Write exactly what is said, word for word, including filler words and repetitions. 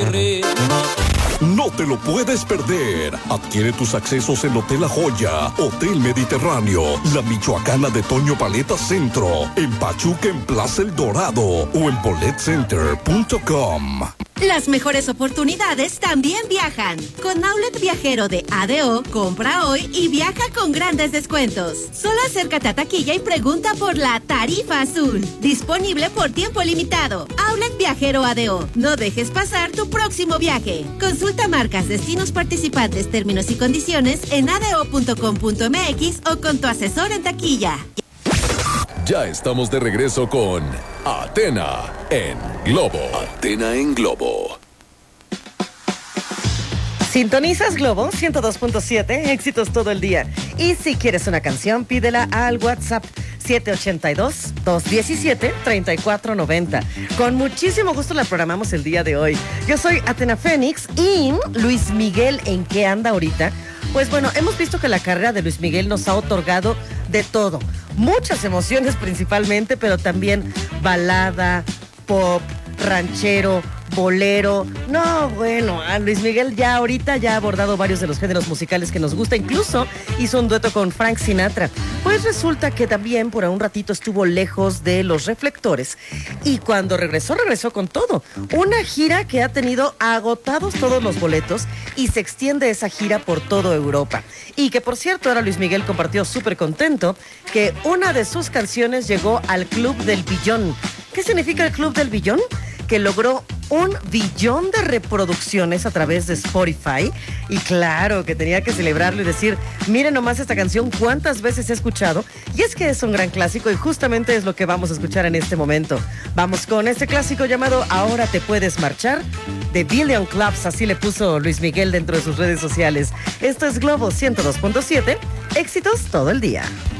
ritmo. No te lo puedes perder. Adquiere tus accesos en Hotel La Joya, Hotel Mediterráneo, La Michoacana de Toño Paleta Centro, en Pachuca en Plaza El Dorado o en bolet center punto com. Las mejores oportunidades también viajan. Con Outlet Viajero de A D O, compra hoy y viaja con grandes descuentos. Solo acércate a taquilla y pregunta por la tarifa azul. Disponible por tiempo limitado. Outlet Viajero A D O. No dejes pasar tu próximo viaje. Consulta marcas, destinos participantes, términos y condiciones en a d o punto com punto m x o con tu asesor en taquilla. Ya estamos de regreso con Atena en Globo. Atena en Globo. Sintonizas Globo ciento dos punto siete, éxitos todo el día. Y si quieres una canción, pídela al WhatsApp siete ocho dos, dos uno siete, tres cuatro nueve cero. Con muchísimo gusto la programamos el día de hoy. Yo soy Atena Fénix y Luis Miguel, ¿en qué anda ahorita? Pues bueno, hemos visto que la carrera de Luis Miguel nos ha otorgado de todo. Muchas emociones principalmente, pero también balada, pop, ranchero, bolero. No, bueno, a Luis Miguel ya ahorita ya ha abordado varios de los géneros musicales que nos gusta. Incluso hizo un dueto con Frank Sinatra. Pues resulta que también por un ratito estuvo lejos de los reflectores. Y cuando regresó, regresó con todo. Una gira que ha tenido agotados todos los boletos y se extiende esa gira por toda Europa. Y que por cierto, ahora Luis Miguel compartió súper contento que una de sus canciones llegó al Club del Billón. ¿Qué significa el Club del Billón? Que logró un billón de reproducciones a través de Spotify. Y claro que tenía que celebrarlo y decir, miren nomás esta canción, cuántas veces he escuchado. Y es que es un gran clásico y justamente es lo que vamos a escuchar en este momento. Vamos con este clásico llamado Ahora te puedes marchar, de Billion Clubs, así le puso Luis Miguel dentro de sus redes sociales. Esto es Globo ciento dos punto siete, éxitos todo el día.